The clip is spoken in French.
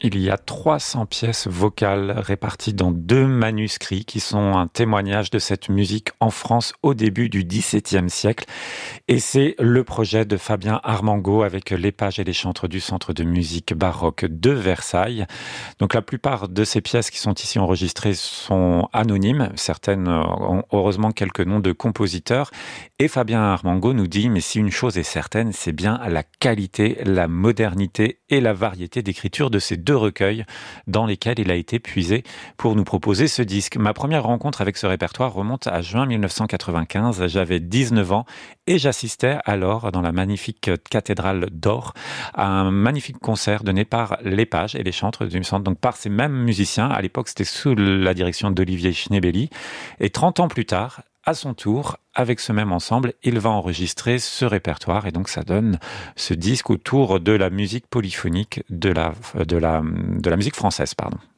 Il y a 300 pièces vocales réparties dans 2 manuscrits qui sont un témoignage de cette musique en France au début du XVIIe siècle. Et c'est le projet de Fabien Armango avec les pages et les chantres du Centre de musique baroque de Versailles. Donc la plupart de ces pièces qui sont ici enregistrées sont anonymes. Certaines ont heureusement quelques noms de compositeurs. Et Fabien Armango nous dit, mais si une chose est certaine, c'est bien la qualité, la modernité et la variété d'écriture de ces 2 recueils dans lesquels il a été puisé pour nous proposer ce disque. Ma première rencontre avec ce répertoire remonte à juin 1995. J'avais 19 ans et j'assistais alors dans la magnifique cathédrale d'Or à un magnifique concert donné par les pages et les chantres du centre, donc par ces mêmes musiciens. À l'époque, c'était sous la direction d'Olivier Schnebeli. Et 30 ans plus tard, à son tour, avec ce même ensemble, il va enregistrer ce répertoire et donc ça donne ce disque autour de la musique polyphonique de la musique française, pardon.